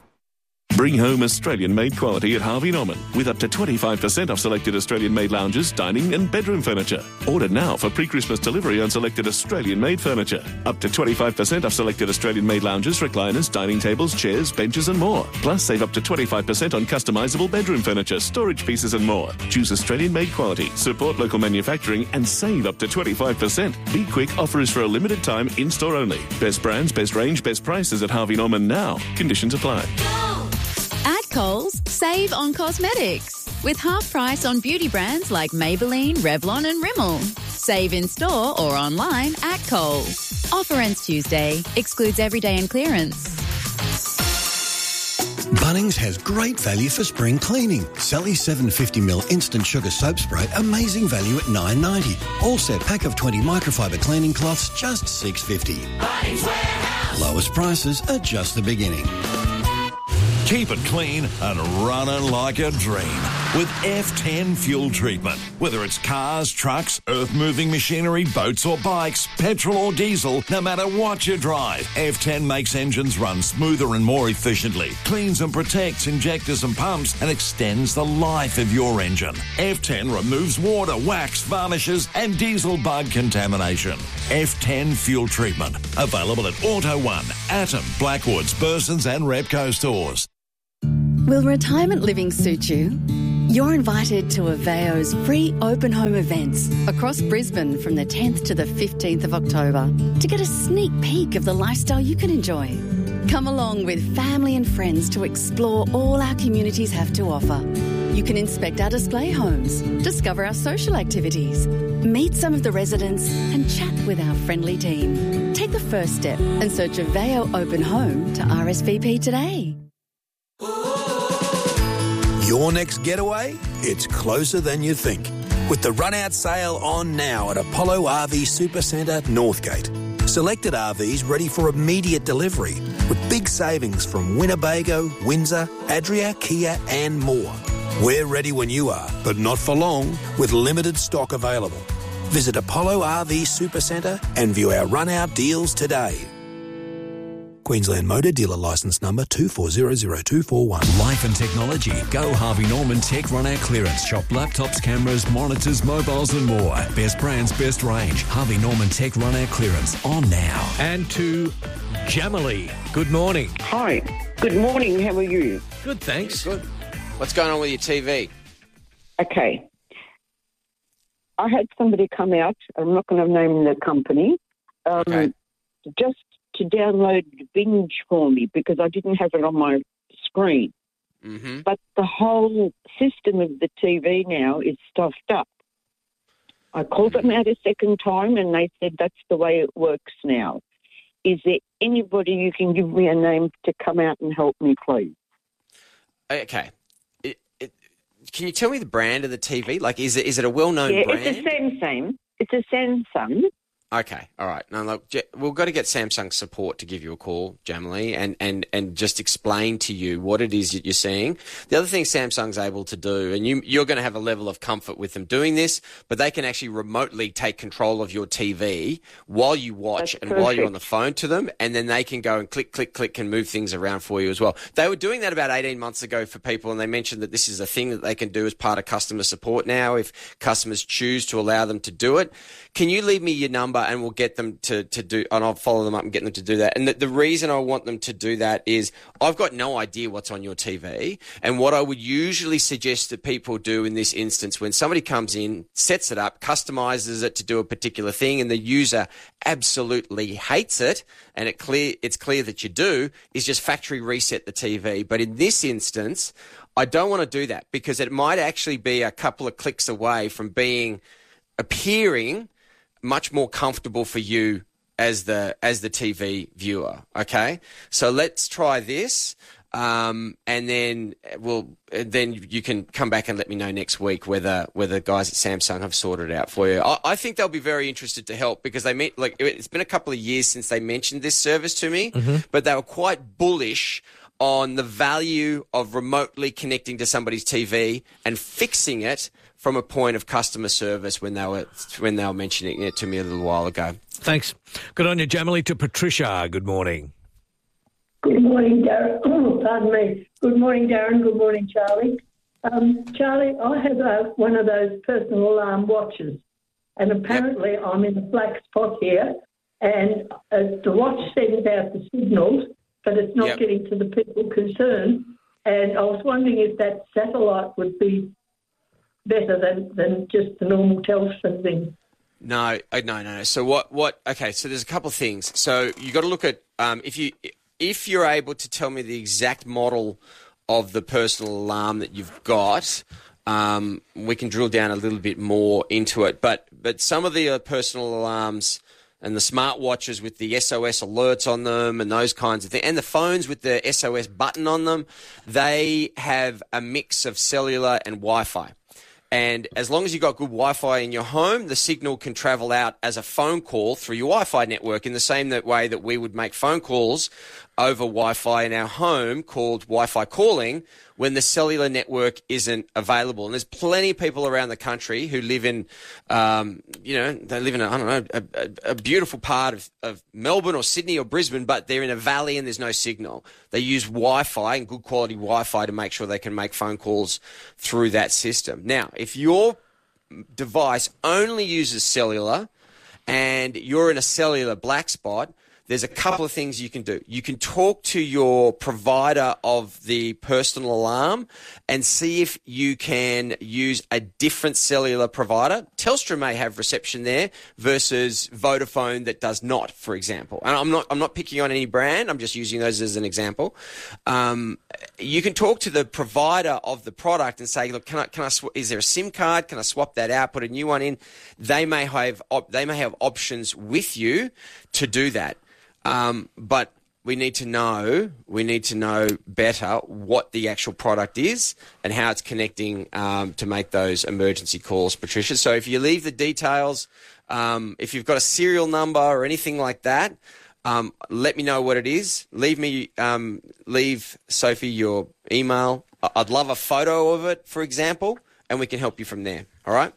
Bring home Australian-made quality at Harvey Norman with up to twenty-five percent off selected Australian-made lounges, dining and bedroom furniture. Order now for pre-Christmas delivery on selected Australian-made furniture. Up to twenty-five percent off selected Australian-made lounges, recliners, dining tables, chairs, benches and more. Plus, save up to twenty-five percent on customisable bedroom furniture, storage pieces and more. Choose Australian-made quality, support local manufacturing and save up to twenty-five percent. Be quick, offer is for a limited time, in-store only. Best brands, best range, best prices at Harvey Norman now. Conditions apply. At Coles, save on cosmetics with half price on beauty brands like Maybelline, Revlon and Rimmel. Save in store or online at Coles. Offer ends Tuesday. Excludes everyday and clearance. Bunnings has great value for spring cleaning. Sally's seven hundred fifty milliliter instant sugar soap spray, amazing value at nine ninety. All set pack of twenty microfiber cleaning cloths, just six fifty. Bunnings Warehouse. Lowest prices are just the beginning. Keep it clean and running like a dream with F ten fuel treatment. Whether it's cars, trucks, earth-moving machinery, boats or bikes, petrol or diesel, no matter what you drive, F ten makes engines run smoother and more efficiently, cleans and protects injectors and pumps, and extends the life of your engine. F ten removes water, wax, varnishes and diesel bug contamination. F ten fuel treatment. Available at Auto One, Atom, Blackwoods, Bursons and Repco stores. Will retirement living suit you? You're invited to Aveo's free open home events across Brisbane from the tenth to the fifteenth of October to get a sneak peek of the lifestyle you can enjoy. Come along with family and friends to explore all our communities have to offer. You can inspect our display homes, discover our social activities, meet some of the residents and chat with our friendly team. Take the first step and search Aveo Open Home to R S V P today. Your next getaway? It's closer than you think. With the run-out sale on now at Apollo R V Supercentre, Northgate. Selected R Vs ready for immediate delivery with big savings from Winnebago, Windsor, Adria, Kia and more. We're ready when you are, but not for long, with limited stock available. Visit Apollo R V Supercentre and view our run-out deals today. Queensland Motor Dealer Licence Number two four zero zero two four one. Life and technology. Go Harvey Norman Tech Run Out Clearance. Shop laptops, cameras, monitors, mobiles and more. Best brands, best range. Harvey Norman Tech Run Out Clearance. On now. And to Jamily. Good morning. Hi. Good morning. How are you? Good, thanks. Good. What's going on with your T V? Okay. I had somebody come out. I'm not going to name the company. Um, okay. Just to download Binge for me because I didn't have it on my screen. Mm-hmm. But the whole system of the T V now is stuffed up. I called them out a second time and they said that's the way it works now. Is there anybody you can give me a name to come out and help me, please? Okay. It, it, can you tell me the brand of the T V? Like, is it is it a well-known yeah, brand? It's a Samsung. It's a Samsung. Okay, all right. Now, look, we've got to get Samsung support to give you a call, Jamily, and, and, and just explain to you what it is that you're seeing. The other thing Samsung's able to do, and you, you're going to have a level of comfort with them doing this, but they can actually remotely take control of your T V while you watch That's and perfect. while you're on the phone to them, and then they can go and click, click, click and move things around for you as well. They were doing that about eighteen months ago for people, and they mentioned that this is a thing that they can do as part of customer support now if customers choose to allow them to do it. Can you leave me your number and we'll get them to, to do, and I'll follow them up and get them to do that. And the, the reason I want them to do that is I've got no idea what's on your T V. And what I would usually suggest that people do in this instance, when somebody comes in, sets it up, customizes it to do a particular thing, and the user absolutely hates it, and it clear, it's clear that you do, is just factory reset the T V. But in this instance, I don't want to do that because it might actually be a couple of clicks away from being, appearing much more comfortable for you as the as the T V viewer. Okay, so let's try this, um, and then we'll then you can come back and let me know next week whether whether the guys at Samsung have sorted it out for you. I, I think they'll be very interested to help because they meant like it's been a couple of years since they mentioned this service to me, Mm-hmm. but they were quite bullish on the value of remotely connecting to somebody's T V and fixing it from a point of customer service when they were when they were mentioning it to me a little while ago. Thanks. Good on you, Jamily. To Patricia, good morning. Good morning, Darren. Oh, pardon me. Good morning, Darren. Good morning, Charlie. Um, Charlie, I have a, one of those personal alarm watches, and apparently yep. I'm in a black spot here, and uh, the watch sends out the signals, but it's not yep. getting to the people concerned. And I was wondering if that satellite would be better than, than just the normal Telstra thing. No, no, no, no. So what? What? Okay. So there's a couple of things. So you got to look at um, if you if you're able to tell me the exact model of the personal alarm that you've got, um, we can drill down a little bit more into it. But but some of the uh, personal alarms and the smartwatches with the S O S alerts on them and those kinds of things, and the phones with the S O S button on them, they have a mix of cellular and Wi-Fi. And as long as you've got good Wi-Fi in your home, the signal can travel out as a phone call through your Wi-Fi network in the same that way that we would make phone calls over Wi-Fi in our home, called Wi-Fi calling, when the cellular network isn't available. And there's plenty of people around the country who live in, um, you know, they live in, a, I don't know, a, a, a beautiful part of, of Melbourne or Sydney or Brisbane, but they're in a valley and there's no signal. They use Wi-Fi and good quality Wi-Fi to make sure they can make phone calls through that system. Now, if your device only uses cellular and you're in a cellular black spot, there's a couple of things you can do. You can talk to your provider of the personal alarm and see if you can use a different cellular provider. Telstra may have reception there versus Vodafone that does not, for example. And I'm not I'm not picking on any brand. I'm just using those as an example. Um, you can talk to the provider of the product and say, look, can I can I sw- is there a SIM card? Can I swap that out? Put a new one in. They may have op- they may have options with you to do that. Um, but we need to know, we need to know better what the actual product is and how it's connecting um, to make those emergency calls, Patricia. So if you leave the details, um, if you've got a serial number or anything like that, um, let me know what it is. Leave me, um, leave Sophie your email. I'd love a photo of it, for example, and we can help you from there. All right?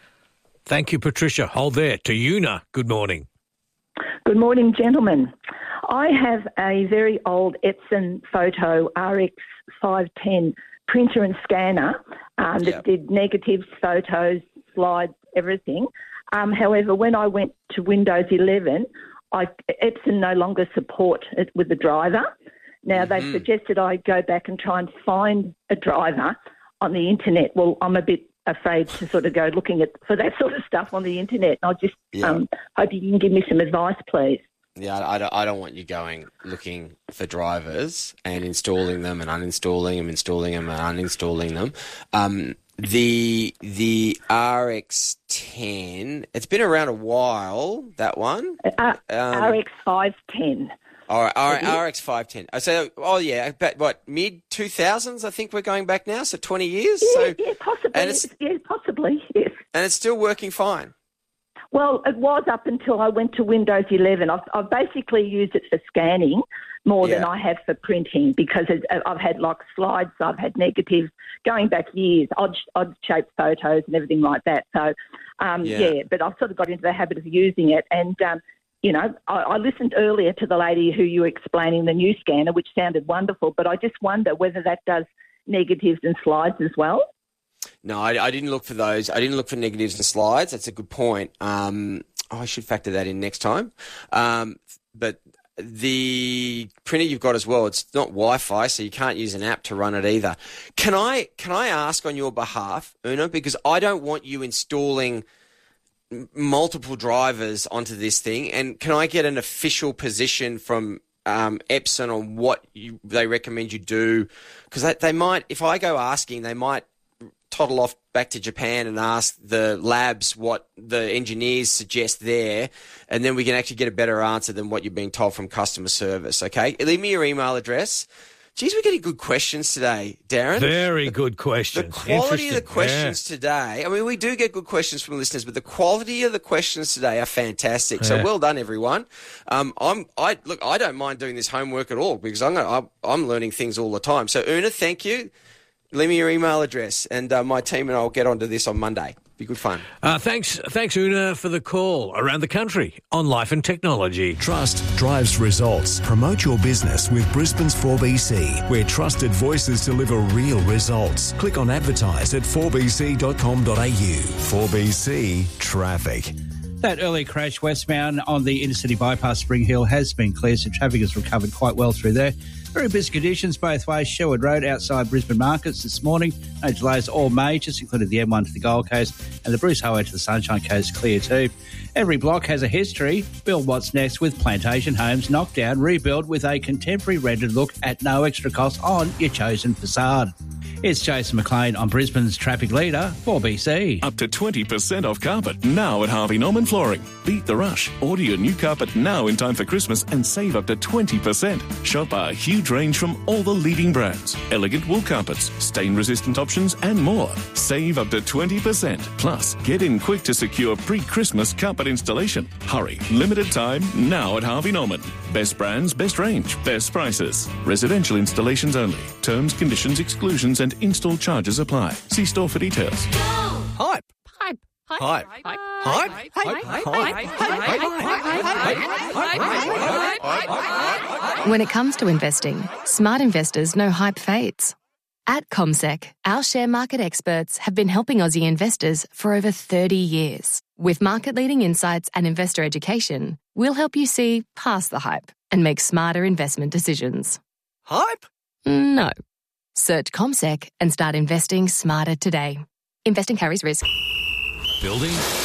Thank you, Patricia. Hold there. To Una, good morning. Good morning, gentlemen. I have a very old Epson Photo R X five ten printer and scanner um, that yep. did negatives, photos, slides, everything. Um, however, when I went to Windows eleven, I, Epson no longer support it with the driver. Now, mm-hmm. they've suggested I go back and try and find a driver on the internet. Well, I'm a bit afraid to sort of go looking at for that sort of stuff on the internet. And I just yeah. um, hope you can give me some advice, please. Yeah, I don't, I don't want you going looking for drivers and installing them and uninstalling them, installing them and uninstalling them. Um, the the R X ten, it's been around a while, that one. Uh, um, R X five ten. All right, all right, R X five ten. So, oh yeah, but what, mid two thousands? I think we're going back now, so twenty years. Yeah, so, yeah, possibly. And it's, yeah, possibly. Yes. And it's still working fine. Well, it was up until I went to Windows eleven. I've, I've basically used it for scanning more yeah. than I have for printing because it, I've had like slides, I've had negatives going back years, odd, odd shaped photos and everything like that. So, um, yeah. yeah, but I've sort of got into the habit of using it and. Um, You know, I, I listened earlier to the lady who you were explaining the new scanner, which sounded wonderful, but I just wonder whether that does negatives and slides as well. No, I, I didn't look for those. I didn't look for negatives and slides. That's a good point. Um, oh, I should factor that in next time. Um, but the printer you've got as well, it's not Wi-Fi, so you can't use an app to run it either. Can I, can I ask on your behalf, Una, because I don't want you installing multiple drivers onto this thing, and can I get an official position from um, Epson on what you, they recommend you do? Because they, they might, if I go asking, they might toddle off back to Japan and ask the labs what the engineers suggest there, and then we can actually get a better answer than what you're being told from customer service, okay? Leave me your email address. Geez, we're getting good questions today, Darren. Very good questions. The quality of the questions yeah. today, I mean, we do get good questions from listeners, but the quality of the questions today are fantastic. So yeah. well done, everyone. Um, I'm, I look, I don't mind doing this homework at all because I'm, gonna, I'm, I'm learning things all the time. So, Una, thank you. Leave me your email address, and uh, my team and I will get onto this on Monday. Be good fun. Uh, thanks, thanks, Una, for the call around the country on Life and Technology. Trust drives results. Promote your business with Brisbane's four B C, where trusted voices deliver real results. Click on advertise at four b c dot com dot a u. four B C Traffic. That early crash westbound on the intercity bypass Spring Hill has been cleared, so traffic has recovered quite well through there. Very busy conditions both ways. Sherwood Road outside Brisbane Markets this morning. No delays, all majors, including the M one to the Gold Coast and the Bruce Highway to the Sunshine Coast clear too. Every block has a history. Build what's next with Plantation Homes. Knock down, rebuild with a contemporary rendered look at no extra cost on your chosen facade. It's Jason McLean on Brisbane's traffic leader, four B C. Up to twenty percent off carpet now at Harvey Norman Flooring. Beat the rush. Order your new carpet now in time for Christmas and save up to twenty percent. Shop our huge range from all the leading brands. Elegant wool carpets, stain-resistant options and more. Save up to twenty percent. Plus, get in quick to secure pre-Christmas carpet installation. Hurry. Limited time now at Harvey Norman. Best brands, best range, best prices. Residential installations only. Terms, conditions, exclusions and install charges apply. See store for details. Hype. Hype. Hype. Hype. Hype. When it comes to investing, smart investors know hype fades. At CommSec, our share market experts have been helping Aussie investors for over thirty years. With market-leading insights and investor education, we'll help you see past the hype and make smarter investment decisions. Hype? No. Search CommSec and start investing smarter today. Investing carries risk. Building